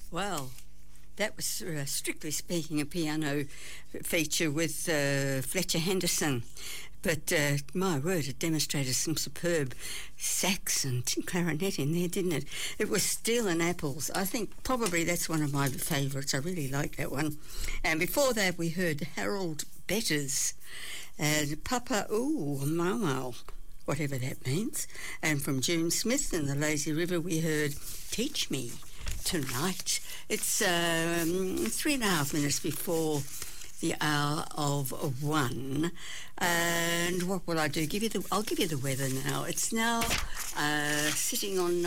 Well, that was strictly speaking a piano feature with Fletcher Henderson. But my word, it demonstrated some superb sax and clarinet in there, didn't it? It was Steel and Apples. I think probably that's one of my favourites. I really like that one. And before that, we heard Harold Betters, Papa Ooh Mau, whatever that means. And from June Smith and the Lazy River, we heard Teach Me Tonight. It's 3.5 minutes before the hour of 1. And what will I do? I'll give you the weather now. It's now sitting on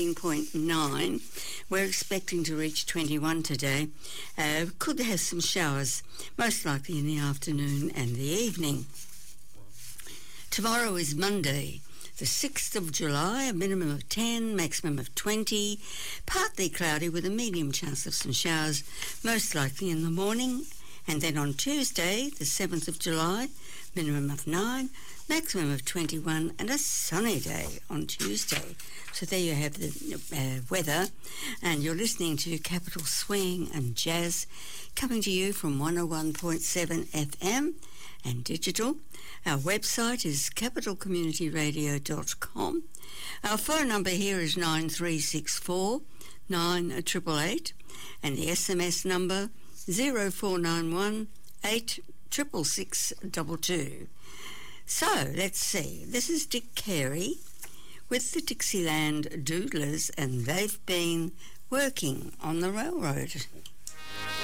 19.9. We're expecting to reach 21 today. Could have some showers, most likely in the afternoon and the evening. Tomorrow is Monday, the 6th of July, a minimum of 10, maximum of 20, partly cloudy with a medium chance of some showers, most likely in the morning. And then on Tuesday, the 7th of July, minimum of 9, maximum of 21, and a sunny day on Tuesday. So there you have the weather, and you're listening to Capital Swing and Jazz, coming to you from 101.7 FM and digital. Our website is capitalcommunityradio.com. Our phone number here is 9364 9888, and the SMS number 0491 86662. So, let's see. This is Dick Carey with the Dixieland Doodlers, and they've been working on the railroad.